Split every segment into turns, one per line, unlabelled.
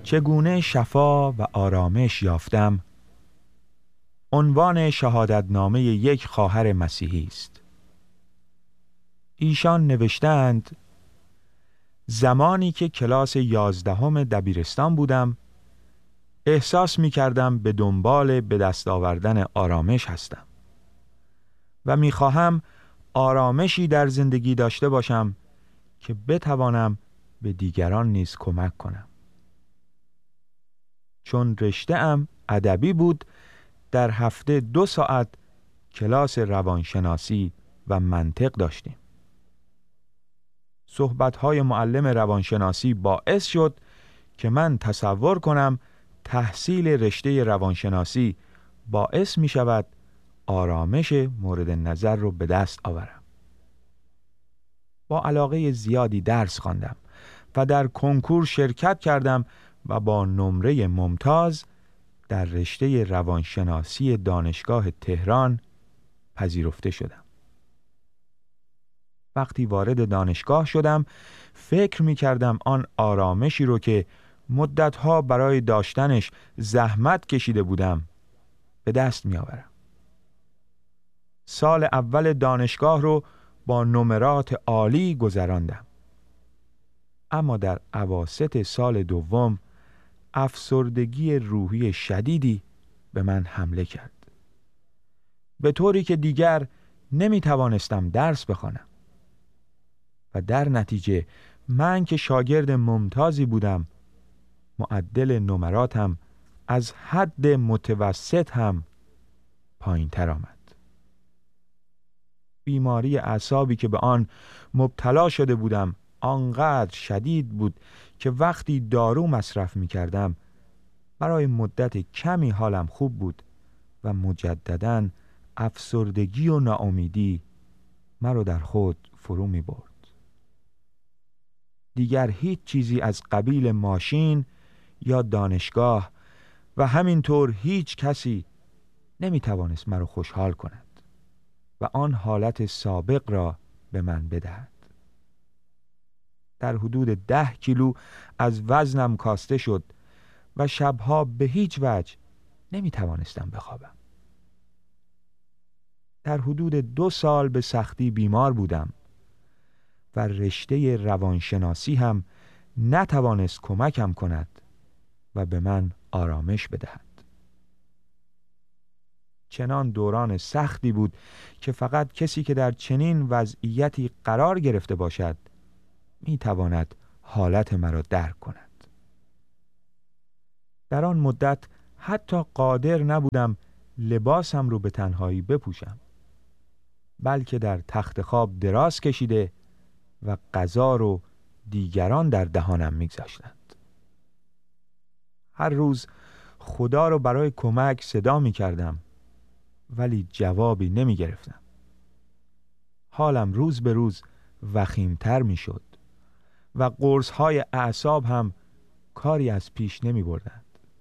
چگونه شفا و آرامش یافتم عنوان شهادتنامه یک خواهر مسیحی است. ایشان نوشتند: زمانی که کلاس 11 دبیرستان بودم احساس می کردم به دنبال به دست آوردن آرامش هستم و می خواهم آرامشی در زندگی داشته باشم که بتوانم به دیگران نیز کمک کنم. چون رشته‌ام ادبی بود، در هفته 2 ساعت کلاس روانشناسی و منطق داشتیم. صحبت‌های معلم روانشناسی باعث شد که من تصور کنم تحصیل رشته روانشناسی باعث می شود آرامش مورد نظر رو به دست آورم. با علاقه زیادی درس خواندم و در کنکور شرکت کردم و با نمره ممتاز در رشته روانشناسی دانشگاه تهران پذیرفته شدم. وقتی وارد دانشگاه شدم فکر می کردم آن آرامشی رو که مدتها برای داشتنش زحمت کشیده بودم به دست می آورم. سال اول دانشگاه رو با نمرات عالی گذراندم. اما در اواسط سال دوم افسردگی روحی شدیدی به من حمله کرد، به طوری که دیگر نمی توانستم درس بخوانم و در نتیجه من که شاگرد ممتازی بودم معدل نمراتم از حد متوسط هم پایین تر آمد. بیماری اعصابی که به آن مبتلا شده بودم آنقدر شدید بود که وقتی دارو مصرف می کردم برای مدت کمی حالم خوب بود و مجدداً افسردگی و ناامیدی مرا در خود فرو می برد. دیگر هیچ چیزی از قبیل ماشین یا دانشگاه و همینطور هیچ کسی نمی توانست مرا خوشحال کند و آن حالت سابق را به من بدهد. در حدود 10 کیلو از وزنم کاسته شد و شبها به هیچ وجه نمی توانستم بخوابم. در حدود 2 سال به سختی بیمار بودم و رشته روانشناسی هم نتوانست کمکم کند و به من آرامش بدهد. چنان دوران سختی بود که فقط کسی که در چنین وضعیتی قرار گرفته باشد می تواند حالت مرا درک کند. در آن مدت حتی قادر نبودم لباسم رو به تنهایی بپوشم، بلکه در تخت خواب دراز کشیده و غذا رو دیگران در دهانم می‌گذاشتند. هر روز خدا رو برای کمک صدا می‌کردم ولی جوابی نمی‌گرفتم. حالم روز به روز وخیم‌تر می‌شد و قرص‌های اعصاب هم کاری از پیش نمی‌بردند.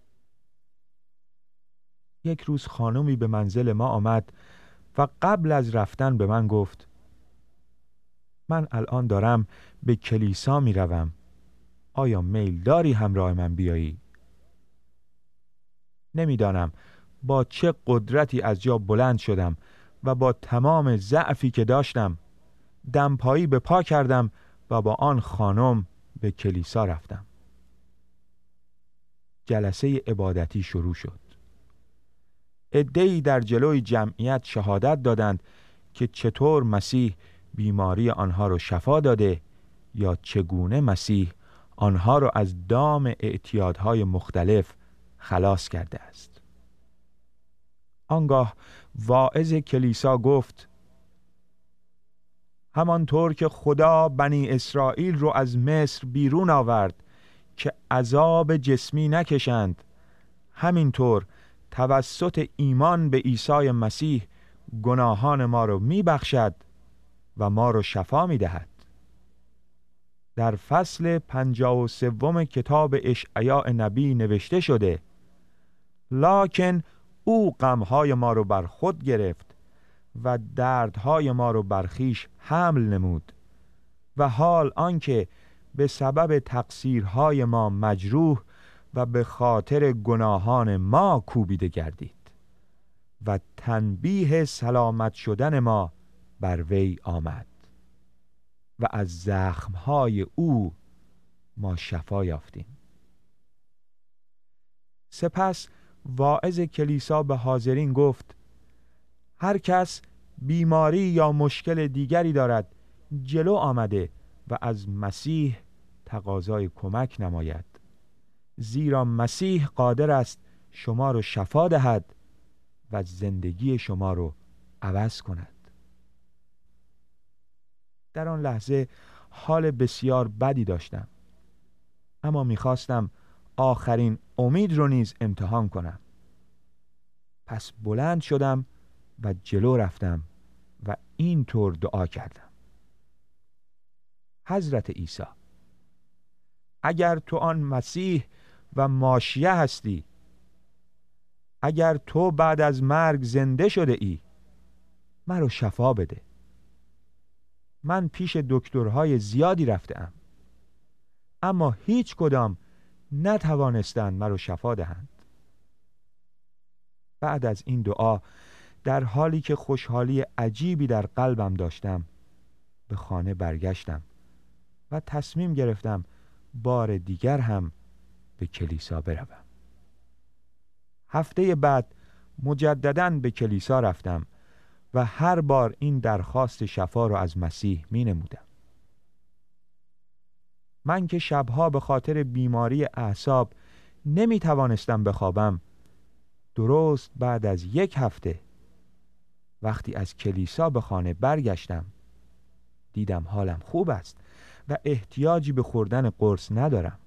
یک روز خانمی به منزل ما آمد و قبل از رفتن به من گفت: من الان دارم به کلیسا می روم. آیا میل داری همراه من بیایی؟ نمیدانم با چه قدرتی از جا بلند شدم و با تمام ضعفی که داشتم دمپایی به پا کردم و با آن خانم به کلیسا رفتم. جلسه عبادتی شروع شد. عده‌ای در جلوی جمعیت شهادت دادند که چطور مسیح بیماری آنها را شفا داده یا چگونه مسیح آنها را از دام اعتیادهای مختلف خلاص کرده است. آنگاه واعظ کلیسا گفت: همانطور که خدا بنی اسرائیل رو از مصر بیرون آورد که عذاب جسمی نکشند، همینطور توسط ایمان به عیسی مسیح گناهان ما رو میبخشد و ما رو شفا میدهد. در فصل 53 کتاب اشعیا نبی نوشته شده: لکن او غمهای ما رو بر خود گرفت و دردهای ما رو بر خویش حمل نمود و حال آنکه به سبب تقصیرهای ما مجروح و به خاطر گناهان ما کوبیده گردید و تنبیه سلامت شدن ما بر وی آمد و از زخمهای او ما شفا یافتیم. سپس واعظ کلیسا به حاضرین گفت: هر کس بیماری یا مشکل دیگری دارد جلو آمده و از مسیح تقاضای کمک نماید، زیرا مسیح قادر است شما رو شفا دهد و زندگی شما رو عوض کند. در آن لحظه حال بسیار بدی داشتم، اما میخواستم آخرین امید رو نیز امتحان کنم. پس بلند شدم و جلو رفتم و اینطور دعا کردم: حضرت عیسی، اگر تو آن مسیح و ماشیه هستی، اگر تو بعد از مرگ زنده شده ای، مرا شفا بده. من پیش دکترهای زیادی رفتم، اما هیچ کدام نتوانستند مرا شفا دهند. بعد از این دعا، در حالی که خوشحالی عجیبی در قلبم داشتم، به خانه برگشتم و تصمیم گرفتم بار دیگر هم به کلیسا بروم. هفته بعد مجدداً به کلیسا رفتم و هر بار این درخواست شفا را از مسیح می نمودم. من که شبها به خاطر بیماری اعصاب نمی توانستم بخوابم، درست بعد از 1 هفته وقتی از کلیسا به خانه برگشتم، دیدم حالم خوب است و احتیاجی به خوردن قرص ندارم.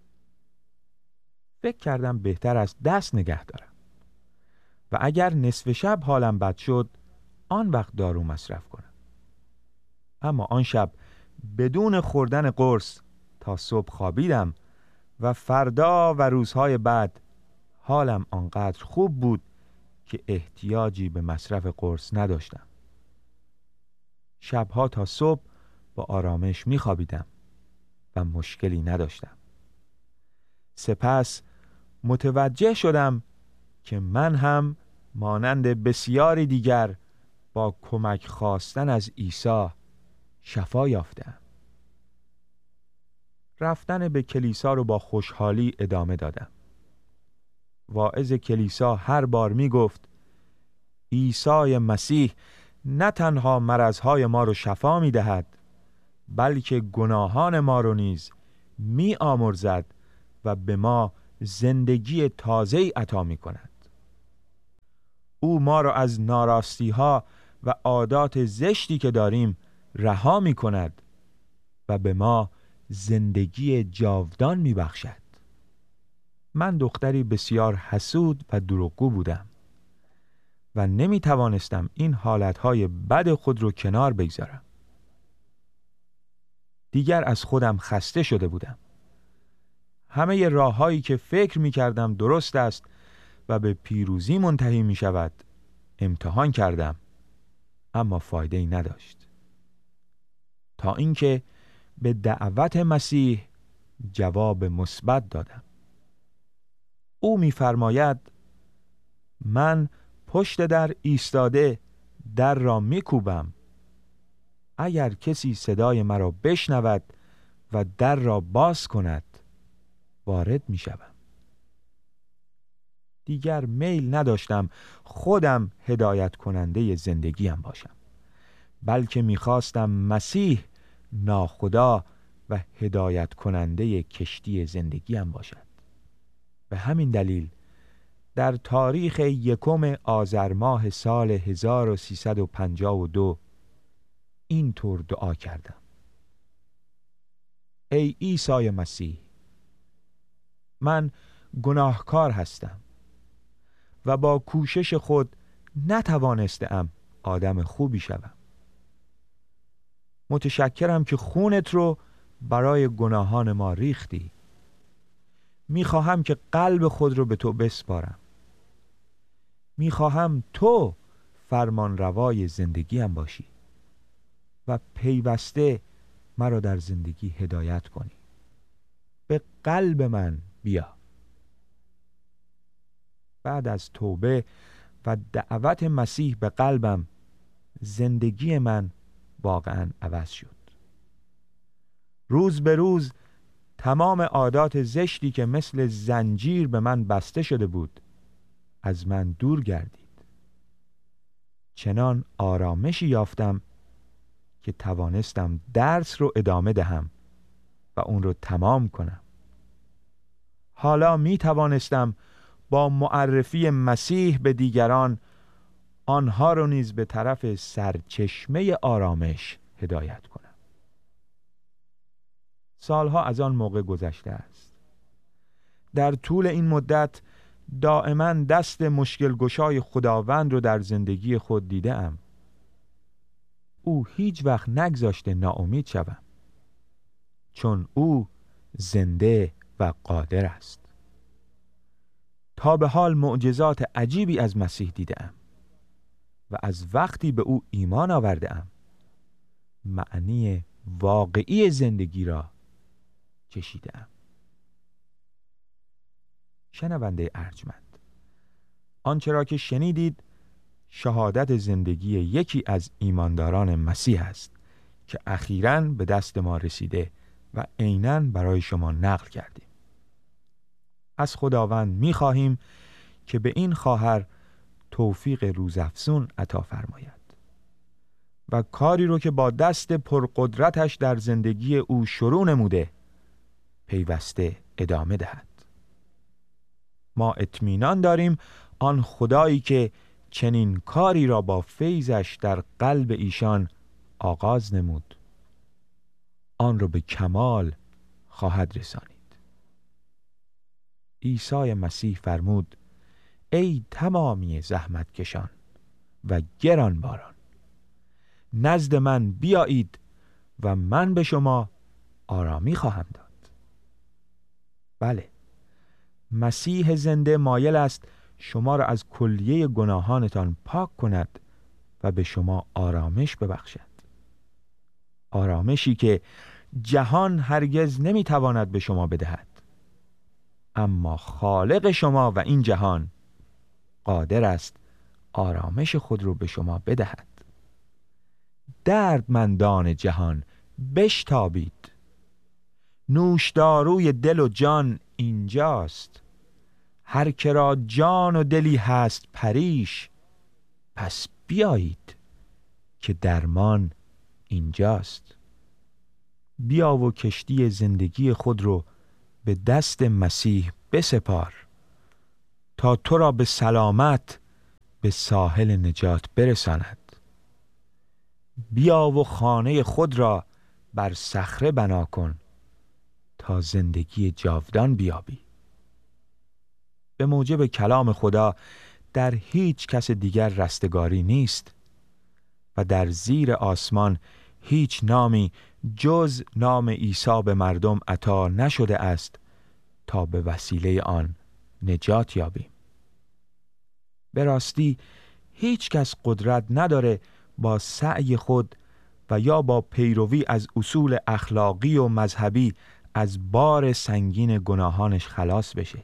فکر کردم بهتر است دست نگه دارم و اگر نصف شب حالم بد شد، آن وقت دارو مصرف کنم. اما آن شب بدون خوردن قرص تا صبح خوابیدم و فردا و روزهای بعد حالم آنقدر خوب بود که احتیاجی به مصرف قرص نداشتم. شبها تا صبح با آرامش می خوابیدم و مشکلی نداشتم. سپس متوجه شدم که من هم مانند بسیاری دیگر با کمک خواستن از عیسی شفا یافتم. رفتن به کلیسا رو با خوشحالی ادامه دادم. واعظ کلیسا هر بار می گفت: عیسی مسیح نه تنها مرضهای ما رو شفا می دهد، بلکه گناهان ما رو نیز می آمرزد و به ما زندگی تازه‌ای عطا می کند. او ما را از ناراستی ها و عادات زشتی که داریم رها می کند و به ما زندگی جاودان می بخشد. من دختری بسیار حسود و دروغگو بودم و نمی توانستم این حالتهای بد خود رو کنار بگذارم. دیگر از خودم خسته شده بودم. همه راههایی که فکر می کردم درست است و به پیروزی منتهی می شود امتحان کردم، اما فایده‌ای نداشت، تا اینکه به دعوت مسیح جواب مثبت دادم. او می‌فرماید: من پشت در ایستاده در را می‌کوبم. اگر کسی صدای مرا بشنود و در را باز کند، وارد می‌شوم. دیگر میل نداشتم خودم هدایت کننده زندگیم باشم، بلکه می‌خواستم مسیح ناخدا و هدایت کننده کشتی زندگیم باشد. به همین دلیل در تاریخ 1 آذر ماه سال 1352 اینطور دعا کردم: ای عیسی مسیح، من گناهکار هستم و با کوشش خود نتوانستم آدم خوبی شوم. متشکرم که خونت رو برای گناهان ما ریختی. میخواهم که قلب خود رو به تو بسپارم. میخواهم تو فرمان روای زندگیم باشی و پیوسته مرا در زندگی هدایت کنی. به قلب من بیا بعد از توبه و دعوت مسیح به قلبم زندگی من واقعا عوض شد. روز به روز تمام عادات زشتی که مثل زنجیر به من بسته شده بود از من دور گردید. چنان آرامشی یافتم که توانستم درس رو ادامه دهم و اون رو تمام کنم. حالا می توانستم با معرفی مسیح به دیگران آنها رو نیز به طرف سرچشمه آرامش هدایت کنم. سالها از آن موقع گذشته است. در طول این مدت دائما دست مشکل گشای خداوند رو در زندگی خود دیدم. او هیچ وقت نگذاشته ناامید شوم، چون او زنده و قادر است. تا به حال معجزات عجیبی از مسیح دیدم و از وقتی به او ایمان آورده‌ام معنی واقعی زندگی را چشیده‌ام. شنونده ارجمند، آنچه را که شنیدید شهادت زندگی یکی از ایمانداران مسیح است که اخیراً به دست ما رسیده و عیناً برای شما نقل کردیم. از خداوند می‌خواهیم که به این خواهر توفیق روزافزون عطا فرماید و کاری رو که با دست پرقدرتش در زندگی او شروع نموده پیوسته ادامه دهد. ما اطمینان داریم آن خدایی که چنین کاری را با فیضش در قلب ایشان آغاز نمود آن را به کمال خواهد رسانید. عیسی مسیح فرمود: ای تمامی زحمت کشان و گرانباران، نزد من بیایید و من به شما آرامی خواهم داد. بله، مسیح زنده مایل است شما را از کلیه گناهانتان پاک کند و به شما آرامش ببخشد. آرامشی که جهان هرگز نمیتواند به شما بدهد، اما خالق شما و این جهان قادر است آرامش خود رو به شما بدهد. دردمندان جهان بشتابید، نوشداروی دل و جان اینجاست. هر که را جان و دلی هست پریش، پس بیایید که درمان اینجاست. بیا و کشتی زندگی خود رو به دست مسیح بسپار تا تو را به سلامت به ساحل نجات برساند. بیا و خانه خود را بر صخره بنا کن تا زندگی جاودان بیابی. به موجب کلام خدا در هیچ کس دیگر رستگاری نیست و در زیر آسمان هیچ نامی جز نام عیسی به مردم عطا نشده است تا به وسیله آن نجات یابیم. به راستی هیچ کس قدرت نداره با سعی خود و یا با پیروی از اصول اخلاقی و مذهبی از بار سنگین گناهانش خلاص بشه.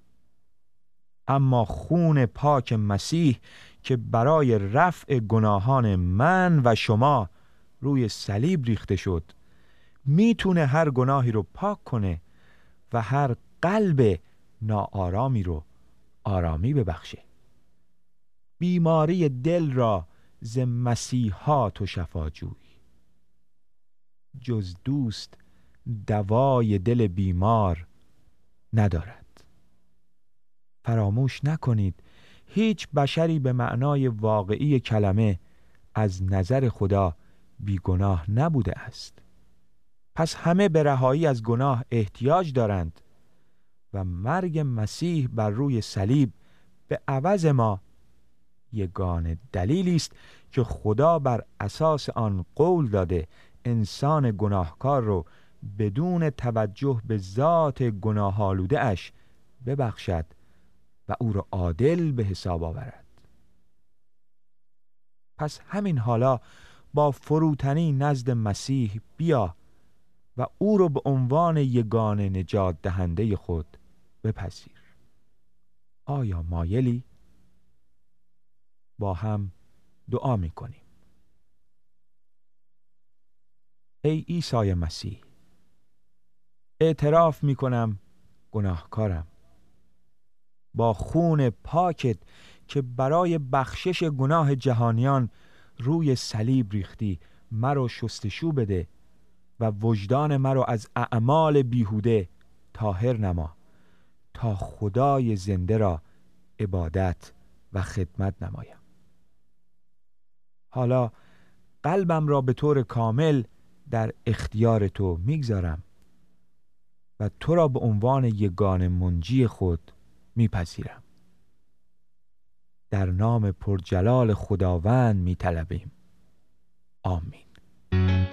اما خون پاک مسیح که برای رفع گناهان من و شما روی صلیب ریخته شد میتونه هر گناهی رو پاک کنه و هر قلب ناآرامی رو آرامی ببخشه. بیماری دل را ز مسیحا تو شفا جوی، جز دوست دوای دل بیمار ندارد. فراموش نکنید هیچ بشری به معنای واقعی کلمه از نظر خدا بیگناه نبوده است. پس همه به رهایی از گناه احتیاج دارند و مرگ مسیح بر روی صلیب به عوض ما یگانه دلیلی است که خدا بر اساس آن قول داده انسان گناهکار رو بدون توجه به ذات گناه‌آلوده اش ببخشد و او را عادل به حساب آورد. پس همین حالا با فروتنی نزد مسیح بیا و او را به عنوان یگانه نجات دهنده خود بپذیر. آیا مایلی؟ با هم دعا می‌کنیم. ای عیسی مسیح، اعتراف می‌کنم گناهکارم. با خون پاکت که برای بخشش گناه جهانیان روی صلیب ریختی، مرا شستشو بده و وجدان مرا از اعمال بیهوده طاهر نما تا خدای زنده را عبادت و خدمت نمایم. حالا قلبم را به طور کامل در اختیار تو میگذارم و تو را به عنوان یگانه منجی خود میپذیرم. در نام پرجلال خداوند میطلبیم. آمین.